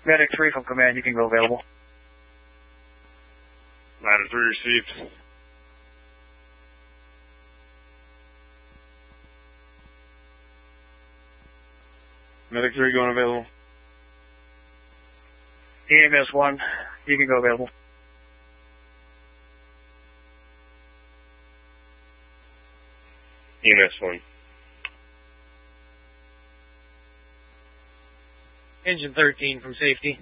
Medic 3 from command, you can go available. Ladder 3 received. Medic 3 going available. EMS 1, you can go available. EMS 1. Engine 13 from safety.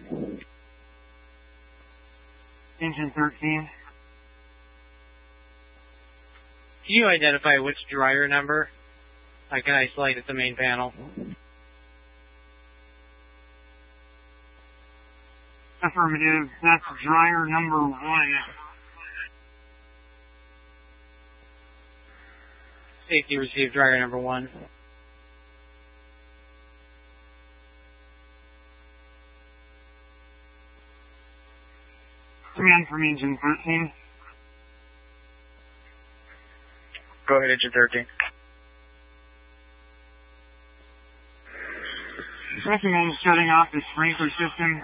Engine 13. Can you identify which dryer number? I can isolate at the main panel. Affirmative, that's dryer number 1. Safety received dryer number 1. Command from Engine 13. Go ahead, Engine 13. Recommend shutting off the sprinkler system.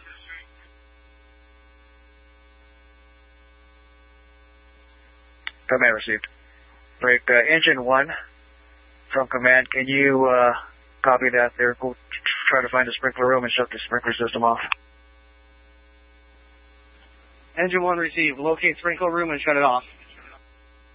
Command received. Break, Engine 1 from command, can you copy that there? Go try to find the sprinkler room and shut the sprinkler system off. Engine 1 received. Locate sprinkler room and shut it off.